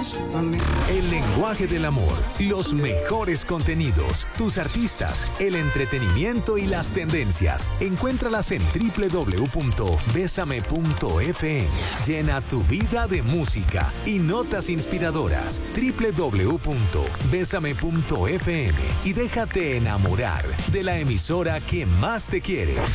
Bésame. El lenguaje del amor, los mejores contenidos, tus artistas, el entretenimiento y las tendencias. Encuéntralas en www.besame.fm. Llena tu vida de música y notas inspiradoras. www.besame.fm y déjate enamorar de la emisora que más te quiere.